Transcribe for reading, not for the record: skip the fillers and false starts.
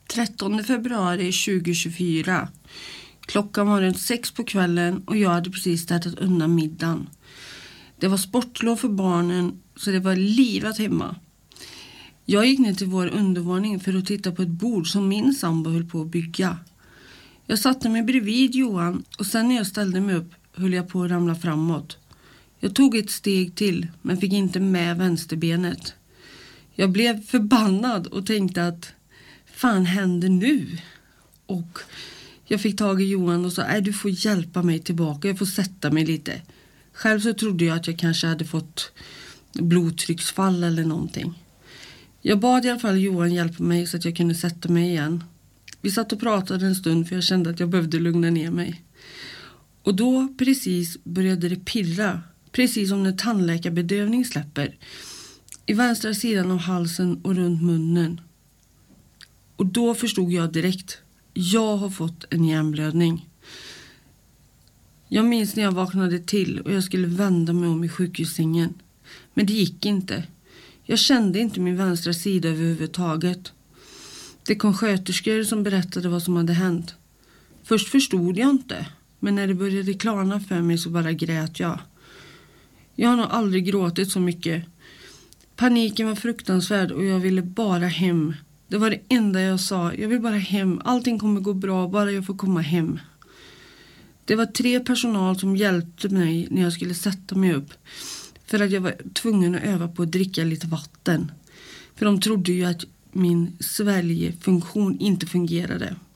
13 februari 2024. Klockan var runt 6 på kvällen och jag hade precis städat undan middagen. Det var sportlov för barnen så det var livat hemma. Jag gick ner till vår undervåning för att titta på ett bord som min sambo höll på att bygga. Jag satte mig bredvid Johan och sen när jag ställde mig upp höll jag på att ramla framåt. Jag tog ett steg till men fick inte med vänsterbenet. Jag blev förbannad och tänkte att fan händer nu? Och jag fick tag i Johan och sa du får hjälpa mig tillbaka, jag får sätta mig lite. Själv så trodde jag att jag kanske hade fått blodtrycksfall eller någonting. Jag bad i alla fall Johan hjälpa mig så att jag kunde sätta mig igen. Vi satt och pratade en stund för jag kände att jag behövde lugna ner mig. Och då precis började det pirra, precis som när tandläkarbedövning släpper. I vänstra sidan av halsen och runt munnen. Och då förstod jag direkt, jag har fått en hjärnblödning. Jag minns när jag vaknade till och jag skulle vända mig om i sjukhussängen. Men det gick inte. Jag kände inte min vänstra sida överhuvudtaget. Det kom sköterskor som berättade vad som hade hänt. Först förstod jag inte, men när det började klarna för mig så bara grät jag. Jag har nog aldrig gråtit så mycket. Paniken var fruktansvärd och jag ville bara hem. Det var det enda jag sa. Jag vill bara hem. Allting kommer gå bra, bara jag får komma hem. Det var 3 personal som hjälpte mig när jag skulle sätta mig upp. För att jag var tvungen att öva på att dricka lite vatten. För de trodde ju att min sväljefunktion inte fungerade.